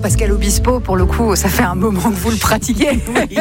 Pascal Obispo, pour le coup, ça fait un moment que vous le pratiquez. Oui.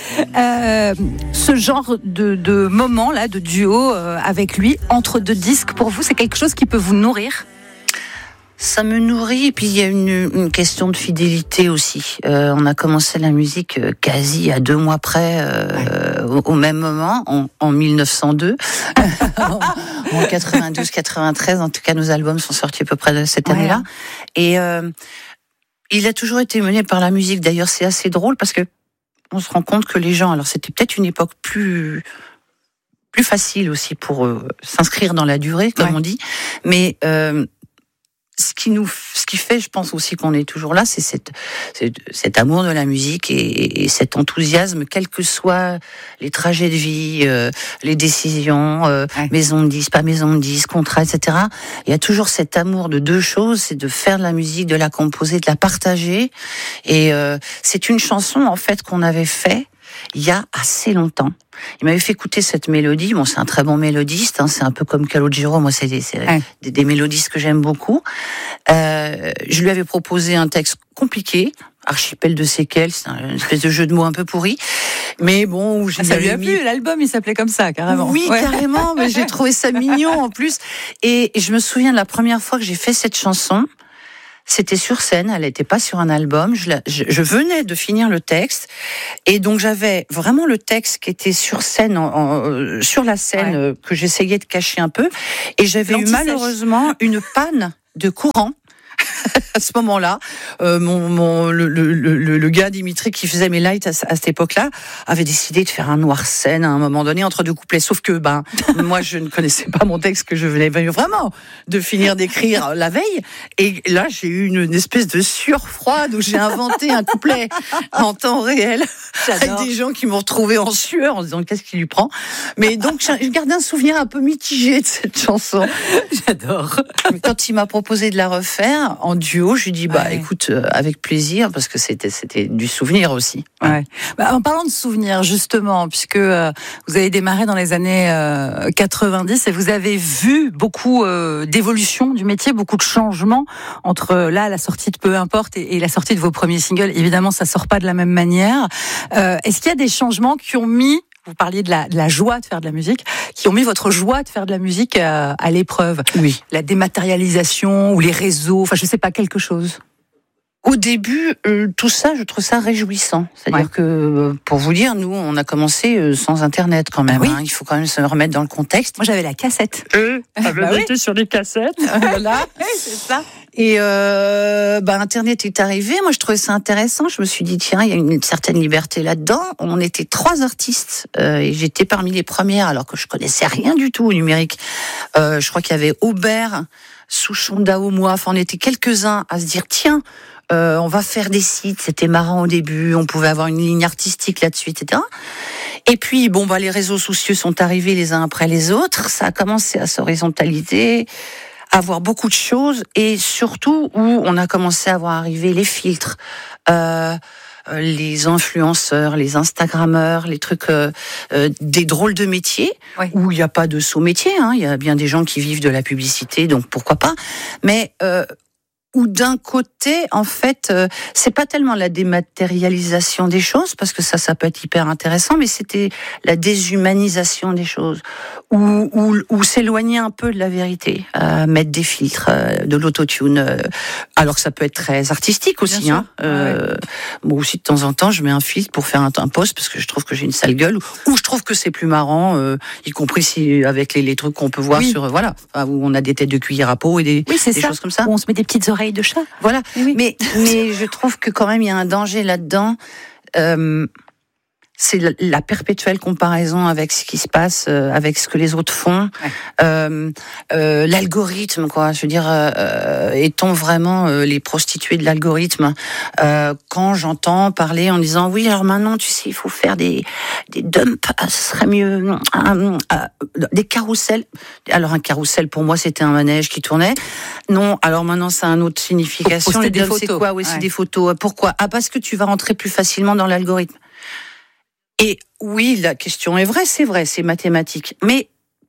Ce genre de moment là, de duo avec lui, entre deux disques, pour vous, c'est quelque chose qui peut vous nourrir? Ça me nourrit, et puis il y a une question de fidélité aussi. On a commencé la musique quasi à 2 mois près, au même moment, en 1902, en 92-93. En tout cas, nos albums sont sortis à peu près de cette année-là. Et il a toujours été mené par la musique. D'ailleurs, c'est assez drôle parce que on se rend compte que les gens, alors c'était peut-être une époque plus facile aussi pour s'inscrire dans la durée, comme on dit, mais ce qui fait, je pense aussi qu'on est toujours là, c'est cet amour de la musique et cet enthousiasme, quels que soient les trajets de vie, les décisions, maison de disque, pas maison de disque, contrat, etc. Il y a toujours cet amour de 2 choses, c'est de faire de la musique, de la composer, de la partager. Et c'est une chanson en fait qu'on avait fait il y a assez longtemps. Il m'avait fait écouter cette mélodie. Bon, c'est un très bon mélodiste. C'est un peu comme Calogero. Moi, c'est des mélodistes que j'aime beaucoup. Je lui avais proposé un texte compliqué, Archipel de séquelles. C'est une espèce de jeu de mots un peu pourri. Mais bon, ça lui a plu. L'album, il s'appelait comme ça, carrément. Oui, carrément. Mais j'ai trouvé ça mignon en plus. Et je me souviens de la première fois que j'ai fait cette chanson. C'était sur scène, elle n'était pas sur un album. Je venais de finir le texte, et donc j'avais vraiment le texte qui était sur scène, sur la scène, que j'essayais de cacher un peu. Et j'avais eu malheureusement une panne de courant. À ce moment-là, le gars Dimitri qui faisait mes lights à cette époque-là avait décidé de faire un noir scène à un moment donné entre 2 couplets. Sauf que moi je ne connaissais pas mon texte que je venais vraiment de finir d'écrire la veille. Et là j'ai eu une espèce de sueur froide où j'ai inventé un couplet en temps réel. J'adore. Avec des gens qui m'ont retrouvé en sueur en se disant qu'est-ce qui lui prend. Mais donc je garde un souvenir un peu mitigé de cette chanson. J'adore. Quand il m'a proposé de la refaire en duo, je lui dis écoute, avec plaisir, parce que c'était du souvenir aussi. En parlant de souvenirs, justement, puisque vous avez démarré dans les années 90 et vous avez vu beaucoup d'évolution du métier, beaucoup de changements entre la sortie de Peu importe et la sortie de vos premiers singles. Évidemment, ça sort pas de la même manière. Est-ce qu'il y a des changements qui ont mis, vous parliez de la joie de faire de la musique, qui ont mis votre joie de faire de la musique à l'épreuve? Oui. La dématérialisation ou les réseaux, enfin je sais pas, quelque chose. Au début, tout ça, je trouve ça réjouissant. C'est-à-dire que, pour vous dire, nous, on a commencé sans Internet quand même. Il faut quand même se remettre dans le contexte. Moi, j'avais la cassette. J'étais sur les cassettes. Voilà. C'est ça. Et Internet est arrivé. Moi, je trouvais ça intéressant. Je me suis dit, tiens, il y a une certaine liberté là-dedans. On était 3 artistes et j'étais parmi les premières, alors que je connaissais rien du tout au numérique. Je crois qu'il y avait Aubert, Souchon, Daomois. Enfin, on était quelques-uns à se dire, tiens, on va faire des sites. C'était marrant au début. On pouvait avoir une ligne artistique là-dessus, etc. Et puis, les réseaux sociaux sont arrivés les uns après les autres. Ça a commencé à s'horizontaliser, à voir beaucoup de choses, et surtout où on a commencé à voir arriver les filtres, les influenceurs, les Instagrammeurs, les trucs, des drôles de métiers, où il n'y a pas de sous-métier. Il y a bien des gens qui vivent de la publicité, donc pourquoi pas. Mais où d'un côté, en fait, c'est pas tellement la dématérialisation des choses, parce que ça peut être hyper intéressant, mais c'était la déshumanisation des choses, ou s'éloigner un peu de la vérité, mettre des filtres, de l'autotune, alors que ça peut être très artistique aussi. Moi aussi, de temps en temps, je mets un filtre pour faire un post, parce que je trouve que j'ai une sale gueule, ou je trouve que c'est plus marrant, y compris avec les trucs qu'on peut voir sur, où on a des têtes de cuillère à peau et des choses comme ça. Où on se met des petites oreilles de chat. Voilà. Mais je trouve que quand même il y a un danger là-dedans. C'est la perpétuelle comparaison avec ce qui se passe, avec ce que les autres font. L'algorithme, quoi. Je veux dire, est-on vraiment les prostituées de l'algorithme? Quand j'entends parler en disant oui, alors maintenant, tu sais, il faut faire des dumps, ce serait mieux, des carousels. Alors un carrousel pour moi c'était un manège qui tournait. Non, alors maintenant ça a une autre signification. Les dumps, c'est quoi? C'est des photos. Pourquoi? Parce que tu vas rentrer plus facilement dans l'algorithme. Et oui, la question est vraie, c'est mathématique. Mais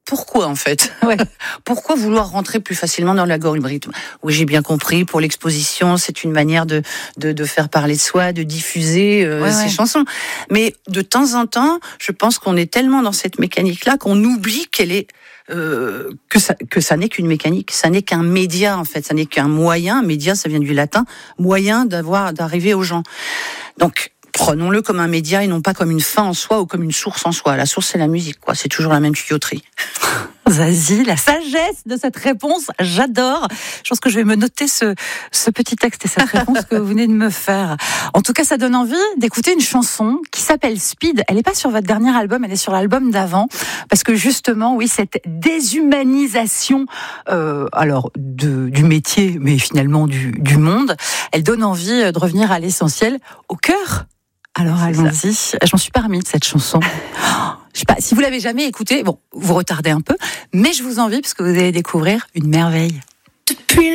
pourquoi en fait? Ouais. Pourquoi vouloir rentrer plus facilement dans l'algorithme? Oui, j'ai bien compris, pour l'exposition, c'est une manière de faire parler de soi, de diffuser ces chansons. Mais de temps en temps, je pense qu'on est tellement dans cette mécanique-là qu'on oublie qu'elle est que ça n'est qu'une mécanique, ça n'est qu'un média en fait, ça n'est qu'un moyen. Média, ça vient du latin, moyen d'arriver aux gens. Donc prenons-le comme un média et non pas comme une fin en soi ou comme une source en soi. La source, c'est la musique, quoi. C'est toujours la même tuyauterie. Zazie, la sagesse de cette réponse, j'adore. Je pense que je vais me noter ce petit texte et cette réponse que vous venez de me faire. En tout cas, ça donne envie d'écouter une chanson qui s'appelle Speed. Elle n'est pas sur votre dernier album, elle est sur l'album d'avant. Parce que justement, oui, cette déshumanisation du métier, mais finalement du monde, elle donne envie de revenir à l'essentiel, au cœur. Alors allons-y, j'en suis pas remis de cette chanson. Je sais pas, si vous l'avez jamais écoutée, bon, vous retardez un peu, mais je vous envie parce que vous allez découvrir une merveille. Depuis